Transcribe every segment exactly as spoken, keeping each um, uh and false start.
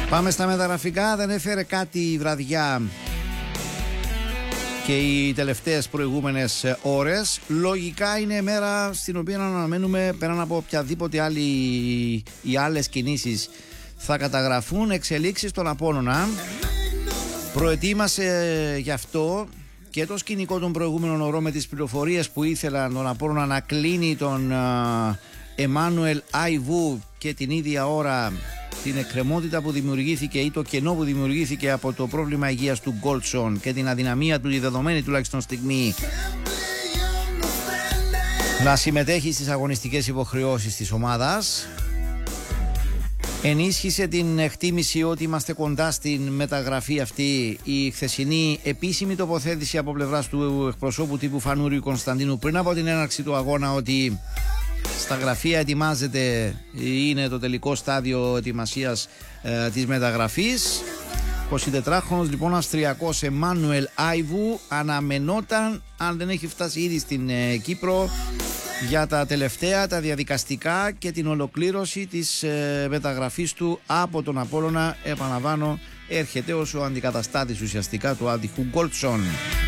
Πάμε στα μεταγραφικά. Δεν έφερε κάτι η βραδιά και οι τελευταίες προηγούμενες ώρες. Λογικά είναι μέρα στην οποία αναμένουμε, πέραν από οποιαδήποτε άλλη οι άλλες κινήσεις θα καταγραφούν, εξελίξεις στον Απόλλωνα. Προετοίμασε γι' αυτό και το σκηνικό των προηγούμενων ωρών με τις πληροφορίες που ήθελαν τον Απόλλωνα να κλείνει τον Εμμάνουελ Αϊβού και την ίδια ώρα την εκκρεμότητα που δημιουργήθηκε ή το κενό που δημιουργήθηκε από το πρόβλημα υγείας του Γκόλτσον και την αδυναμία του, η δεδομένη τουλάχιστον στιγμή, να συμμετέχει στις αγωνιστικές υποχρεώσεις της ομάδας. Ενίσχυσε την εκτίμηση ότι είμαστε κοντά στην μεταγραφή αυτή η χθεσινή επίσημη τοποθέτηση από πλευράς του εκπροσώπου τύπου Φανούριου Κωνσταντίνου πριν από την έναρξη του αγώνα ότι στα γραφεία ετοιμάζεται, είναι το τελικό στάδιο ετοιμασίας ε, της μεταγραφής. εικοσιτετράχρονος λοιπόν Αυστριακός Εμμάνουελ Αϊβού αναμενόταν, αν δεν έχει φτάσει ήδη στην ε, Κύπρο, για τα τελευταία, τα διαδικαστικά και την ολοκλήρωση της ε, μεταγραφής του από τον Απόλλωνα. Επαναλαμβάνω, έρχεται ως ο αντικαταστάτης ουσιαστικά του άτυχου Γκόλτσον.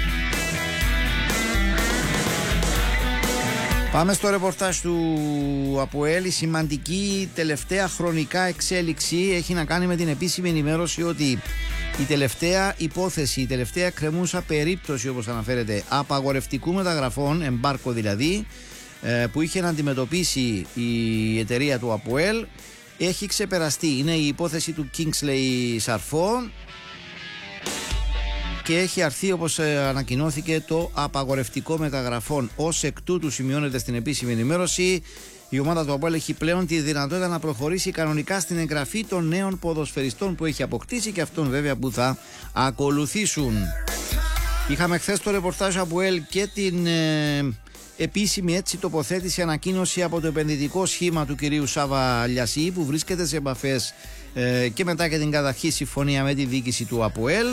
Πάμε στο ρεπορτάζ του ΑΠΟΕΛ. Η σημαντική τελευταία χρονικά εξέλιξη έχει να κάνει με την επίσημη ενημέρωση ότι η τελευταία υπόθεση, η τελευταία κρεμούσα περίπτωση, όπως αναφέρεται, απαγορευτικού μεταγραφών, εμπάρκο δηλαδή, που είχε να αντιμετωπίσει η εταιρεία του ΑΠΟΕΛ, έχει ξεπεραστεί. Είναι η υπόθεση του Kingsley Σαρφό και έχει αρθεί, όπως ανακοινώθηκε, το απαγορευτικό μεταγραφών. Ως εκ τούτου, σημειώνεται στην επίσημη ενημέρωση, η ομάδα του ΑΠΟΕΛ έχει πλέον τη δυνατότητα να προχωρήσει κανονικά στην εγγραφή των νέων ποδοσφαιριστών που έχει αποκτήσει και αυτών βέβαια που θα ακολουθήσουν. Είχαμε χθες το ρεπορτάζ ΑΠΟΕΛ και την ε, επίσημη έτσι τοποθέτηση, ανακοίνωση από το επενδυτικό σχήμα του κυρίου Σάβα Λιασί, που βρίσκεται σε επαφές ε, και μετά και την καταρχή συμφωνία με τη διοίκηση του ΑΠΟΕΛ.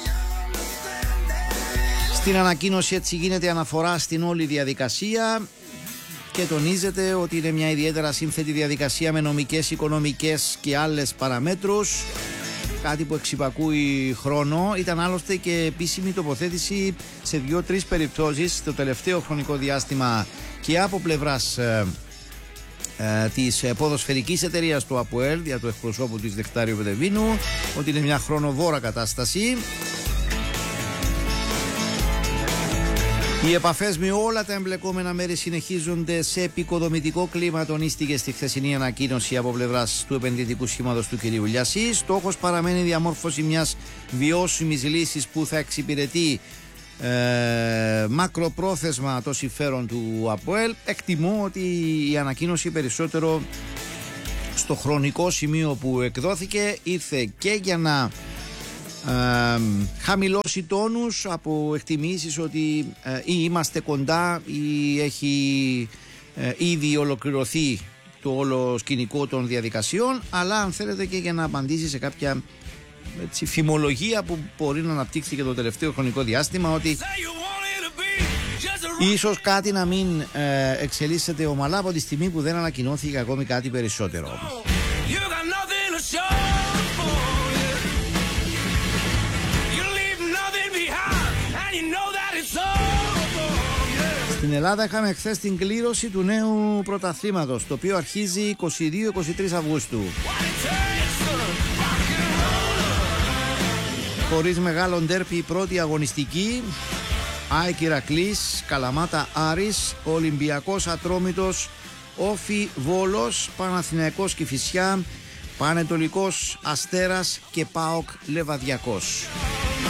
Στην ανακοίνωση έτσι γίνεται αναφορά στην όλη διαδικασία και τονίζεται ότι είναι μια ιδιαίτερα σύνθετη διαδικασία με νομικές, οικονομικές και άλλες παραμέτρους, κάτι που εξυπακούει χρόνο. Ήταν άλλωστε και επίσημη τοποθέτηση σε δύο-τρεις περιπτώσεις στο τελευταίο χρονικό διάστημα και από πλευράς ε, ε, της ποδοσφαιρικής εταιρείας του ΑΠΟΕΛ, δια του εκπροσώπου της Δεκτάριου Πετεβίνου, ότι είναι μια χρονοβόρα κατάσταση. Οι επαφές με όλα τα εμπλεκόμενα μέρη συνεχίζονται σε επικοδομητικό κλίμα, τονίστηκε στη χθεσινή ανακοίνωση από πλευράς του επενδυτικού σχήματος του κυρίου Λιασί. Στόχος παραμένει η διαμόρφωση μιας βιώσιμης λύσης που θα εξυπηρετεί ε, μακροπρόθεσμα το συμφέρον του ΑΠΟΕΛ. Εκτιμώ ότι η ανακοίνωση περισσότερο στο χρονικό σημείο που εκδόθηκε ήρθε και για να Ε, χαμηλώσει τόνους από εκτιμήσεις ότι ε, ή είμαστε κοντά ή έχει ε, ήδη ολοκληρωθεί το όλο σκηνικό των διαδικασιών, αλλά αν θέλετε και για να απαντήσει σε κάποια έτσι, φημολογία που μπορεί να αναπτύχθηκε το τελευταίο χρονικό διάστημα, ότι ίσως κάτι να μην ε, εξελίσσεται ομαλά από τη στιγμή που δεν ανακοινώθηκε ακόμη κάτι περισσότερο. Στην Ελλάδα είχαμε χθες την κλήρωση του νέου πρωταθλήματος, το οποίο αρχίζει είκοσι δύο είκοσι τρεις Αυγούστου. Χωρίς μεγάλο ντέρπι η πρώτη αγωνιστική, ΑΕΚ Ηρακλής, Καλαμάτα Άρης, Ολυμπιακός Ατρόμητος, Όφι Βόλος, Παναθηναϊκός Κηφισιά, Πανετολικός Αστέρας και ΠΑΟΚ Λεβαδιακός.